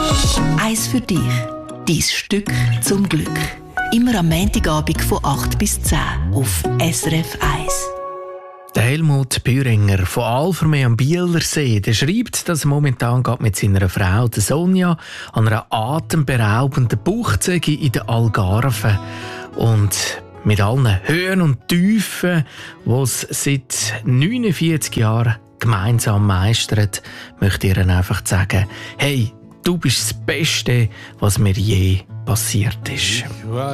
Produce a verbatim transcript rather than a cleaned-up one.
Eins für dich. Dein Stück zum Glück. Immer am Montagabend von acht bis zehn auf S R F eins. Der Helmut Bühringer von Alvermee am Bielersee, der schreibt, dass er momentan geht mit seiner Frau, der Sonja, an einer atemberaubenden Bucht in der Algarve. Und mit allen Höhen und Tiefen, die es seit neunundvierzig Jahren gemeinsam meistert, möchte ich ihr einfach sagen, hey, du bist das Beste, was mir je passiert ist.